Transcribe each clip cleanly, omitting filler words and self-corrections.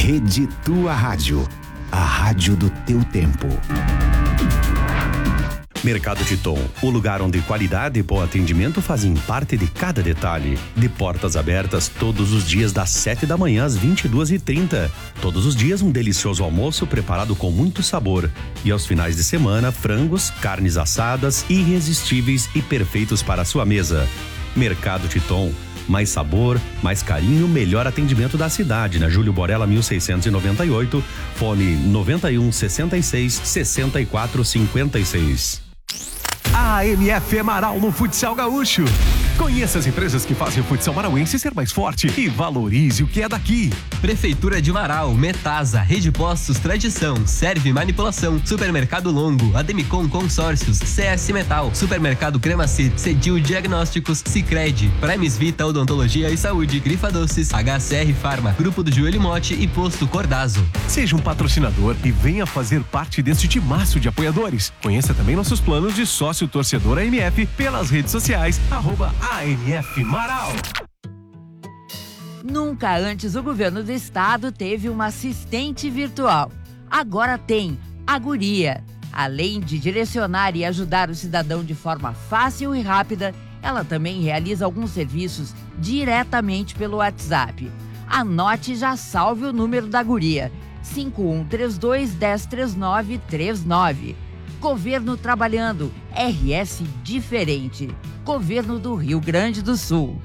Rede Tua Rádio, a rádio do teu tempo. Mercado Titon, o lugar onde qualidade e bom atendimento fazem parte de cada detalhe. De portas abertas todos os dias das 7 da manhã às 22h30. Todos os dias um delicioso almoço preparado com muito sabor. E aos finais de semana, frangos, carnes assadas, irresistíveis e perfeitos para a sua mesa. Mercado Titon. Mais sabor, mais carinho, melhor atendimento da cidade, na Júlio Borella 1698, fone 91 66 64 56. A AMF é Marau no futsal gaúcho. Conheça as empresas que fazem o futsal marauense ser mais forte e valorize o que é daqui. Prefeitura de Marau, Metasa, Rede Postos, Tradição, Serve Manipulação, Supermercado Longo, Ademicon Consórcios, CS Metal, Supermercado Cremacit, Cedil Diagnósticos, Sicredi, Primes Vita Odontologia e Saúde, Grifa Doces, HCR Farma, Grupo do Joelho Mote e Posto Cordazo. Seja um patrocinador e venha fazer parte deste timaço de apoiadores. Conheça também nossos planos de sócio torcedor AMF pelas redes sociais, @AMF Marau. Nunca antes o governo do estado teve uma assistente virtual. Agora tem a Guria. Além de direcionar e ajudar o cidadão de forma fácil e rápida, ela também realiza alguns serviços diretamente pelo WhatsApp. Anote e já salve o número da Guria: 5132 1039 39. Governo trabalhando, RS diferente. Governo do Rio Grande do Sul.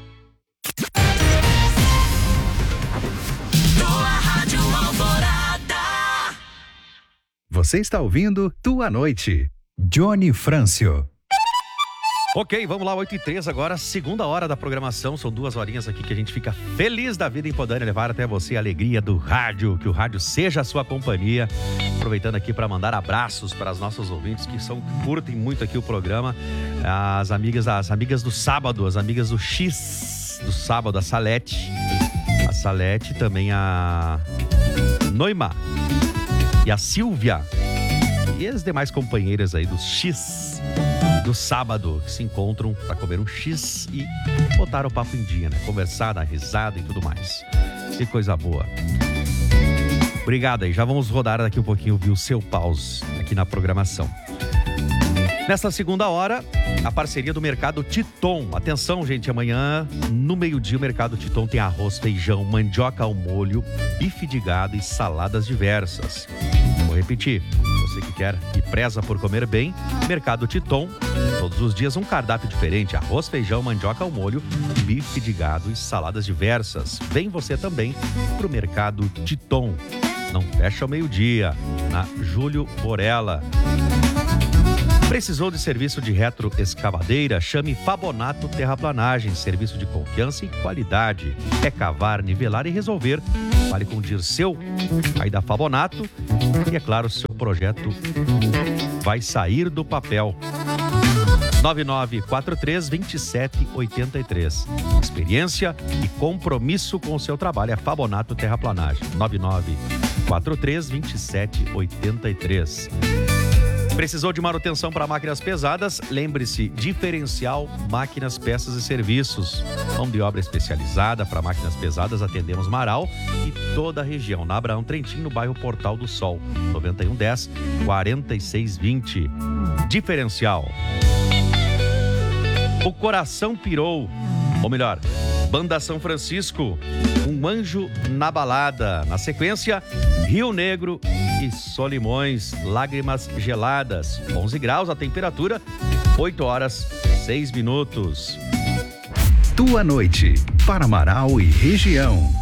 Você está ouvindo Tua Noite. Johnny Frâncio. Ok, vamos lá, 8h03 agora, segunda hora da programação. São 2 horinhas aqui que a gente fica feliz da vida em poder levar até você a alegria do rádio, que o rádio seja a sua companhia. Aproveitando aqui para mandar abraços para as nossas ouvintes que curtem muito aqui o programa. As amigas do sábado, as amigas do X do sábado, a Salete, também a Noima e a Silvia e as demais companheiras aí do X do sábado, que se encontram para comer um X e botar o papo em dia, né? Conversar, dar risada e tudo mais. Que coisa boa. Obrigado aí. Já vamos rodar daqui um pouquinho, viu, o seu pause aqui na programação. Nesta segunda hora, a parceria do Mercado Titon. Atenção, gente, amanhã, no meio-dia, o Mercado Titon tem arroz, feijão, mandioca ao molho, bife de gado e saladas diversas. Vou repetir. Você que quer e preza por comer bem, Mercado Titon, todos os dias um cardápio diferente: arroz, feijão, mandioca ao molho, bife de gado e saladas diversas. Vem você também pro Mercado Titon. Não fecha ao meio-dia, na Júlio Borella. Precisou de serviço de retroescavadeira? Chame Fabonato Terraplanagem, serviço de confiança e qualidade. É cavar, nivelar e resolver. Fale com o Dirceu, aí da Fabonato. E é claro, seu projeto vai sair do papel. 9943-2783. Experiência e compromisso com o seu trabalho. É Fabonato Terraplanagem. 9943-2783. Precisou de manutenção para máquinas pesadas? Lembre-se, Diferencial Máquinas, Peças e Serviços. Mão de obra especializada para máquinas pesadas, atendemos Marau e toda a região. Na Abraão Trentin, no bairro Portal do Sol. 9110-4620. Diferencial. O Coração Pirou. Ou melhor, Banda São Francisco. Um Anjo na Balada. Na sequência, Rio Negro e Solimões, Lágrimas Geladas. 11 graus a temperatura, 8h06. Tua Noite, para Marau e região.